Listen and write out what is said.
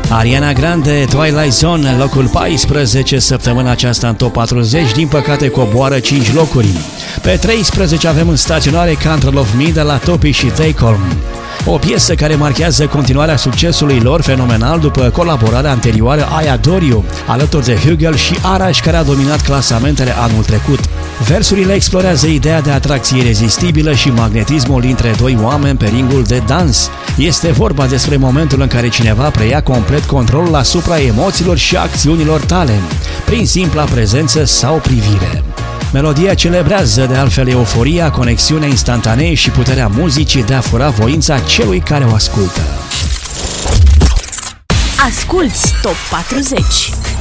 Ariana Grande, Twilight Zone, locul 14 săptămâna aceasta în top 40, din păcate coboară 5 locuri. Pe 13 avem în staționare Control of Me de la Topi și Take-Home. O piesă care marchează continuarea succesului lor fenomenal după colaborarea anterioară I Adore You, alături de Hugel și Arash, care a dominat clasamentele anul trecut. Versurile explorează ideea de atracție irezistibilă și magnetismul dintre doi oameni pe ringul de dans. Este vorba despre momentul în care cineva preia complet controlul asupra emoțiilor și acțiunilor tale, prin simpla prezență sau privire. Melodia celebrează de altfel euforia, conexiunea instantanee și puterea muzicii de a fura voința celui care o ascultă. Asculți Top 40.